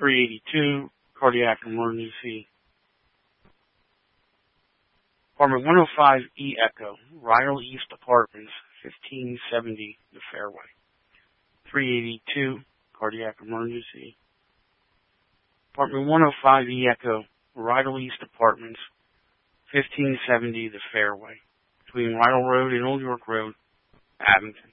382, cardiac emergency. Apartment 105E Echo, Rydal East Apartments, 1570 The Fairway. 382, cardiac emergency. Apartment 105E Echo, Rydal East Apartments, 1570 The Fairway, between Rydal Road and Old York Road, Abington.